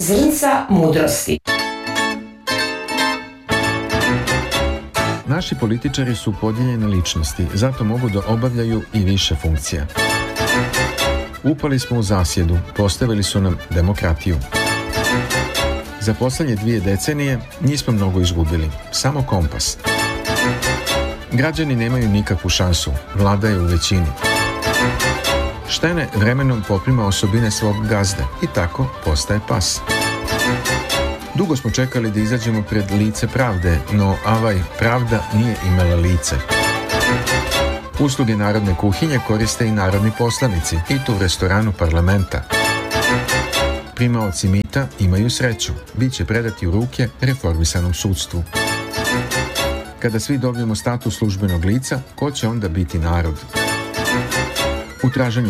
zrnca mudrosti. Naši političari su podijeljene ličnosti, zato mogu da obavljaju i više funkcija. Upali smo u zasjedu, postavili su nam demokratiju. Za poslednje 2 decenije nismo mnogo izgubili, samo kompas. Građani nemaju nikakvu šansu, vlada je u većini. Štene vremenom poprima osobine svog gazde i tako postaje pas. Dugo smo čekali da izađemo pred lice pravde, no pravda nije imala lice. Usluge narodne kuhinje koriste i narodni poslanici, i to u restoranu parlamenta. Primaoci mita imaju sreću, bit će predati u ruke reformisanom sudstvu. Kada svi dobijemo status službenog lica, ko će onda biti narod? U traženju